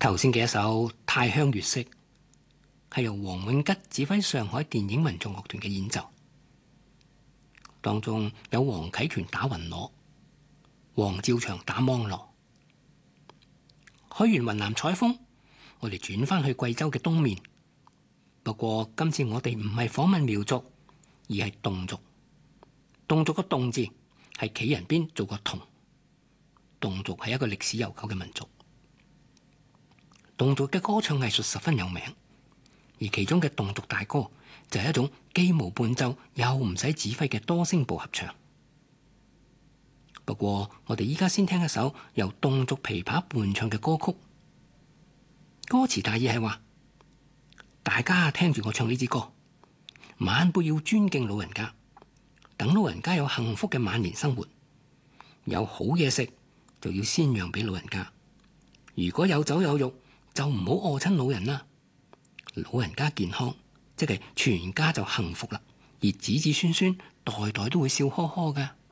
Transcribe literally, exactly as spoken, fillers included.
頭先嘅一首《太香月色》係由黃永吉指揮上海電影民族樂團嘅演奏，當中有黃啟權打雲鑼，黃兆祥打芒鑼。去完雲南採風，我哋轉返去貴州嘅東面。不過今次我哋唔係訪問苗族，而係侗族。侗族個侗字係企人邊做個同。侗族係一個歷史悠久嘅民族。侗族嘅歌唱藝術十分有名，而其中嘅侗族大歌就係一種既無伴奏又唔使指揮嘅多聲部合唱。不過我哋依家先聽一首由侗族琵琶伴唱嘅歌曲，歌詞大意係話：大家聽住我唱呢支歌，晚輩要尊敬老人家，等老人家有幸福嘅晚年生活，有好嘢食就要先讓俾老人家，如果有酒有肉就唔好餓親老人啦。老人家健康，即係全家就幸福啦，而子子孫孫代代都會笑呵呵噶。